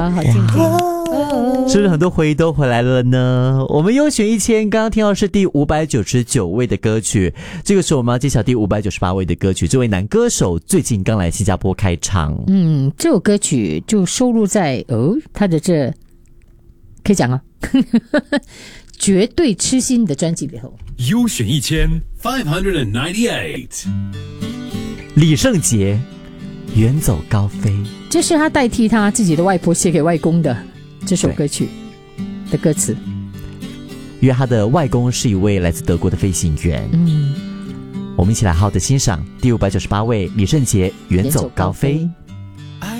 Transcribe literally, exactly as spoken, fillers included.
啊，好静静。 是不是很多回忆都回来了呢？我们优选一千，刚刚听到是第五百九十九位的歌曲，这个时候我们要揭晓第五百九十八位的歌曲。这位男歌手最近刚来新加坡开唱， 嗯，这首歌曲就收录在哦他的这可以讲啊，绝对痴心的专辑里头。 优选一千 five hundred ninety-eight， 李圣杰远走高飞， 这是他代替他自己的外婆写给外公的这首歌曲的歌词， 因为他的外公是一位来自德国的飞行员。 嗯， 我们一起来好好的欣赏第五百九十八位李圣杰远走高飞。